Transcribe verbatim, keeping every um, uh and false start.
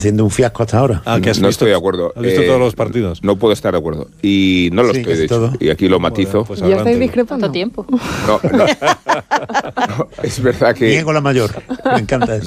haciendo un fiasco hasta ahora. Ah, que has no visto, estoy de acuerdo. ¿Has visto Eh, todos los partidos? No puedo estar de acuerdo. Y no lo Sí, estoy, casi de hecho. todo. Y aquí lo matizo. Bueno, pues ¿Ya estáis adelante. discrepando? ¿Cuánto tiempo? No, no. No, es verdad que... Niego la mayor. Me encanta eso.